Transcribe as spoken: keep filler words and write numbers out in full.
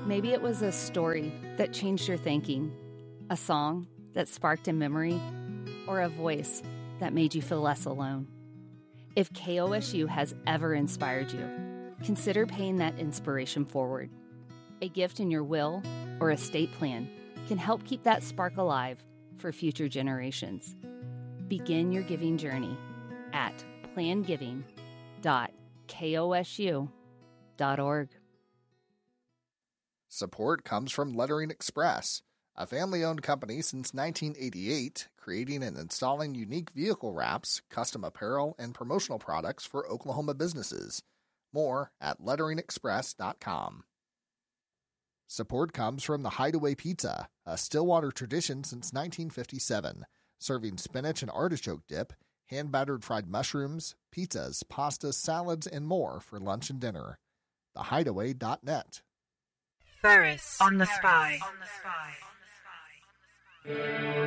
Maybe it was a story that changed your thinking, a song that sparked a memory, or a voice that made you feel less alone. If K O S U has ever inspired you, consider paying that inspiration forward. A gift in your will or estate plan can help keep that spark alive for future generations. Begin your giving journey at plan giving dot kosu dot org. Support comes from Lettering Express, a family-owned company since nineteen eighty-eight, creating and installing unique vehicle wraps, custom apparel, and promotional products for Oklahoma businesses. More at lettering express dot com. Support comes from the Hideaway Pizza, a Stillwater tradition since nineteen fifty-seven, serving spinach and artichoke dip, hand-battered fried mushrooms, pizzas, pastas, salads, and more for lunch and dinner. the hideaway dot net. Ferris on the Spy. On the Spy.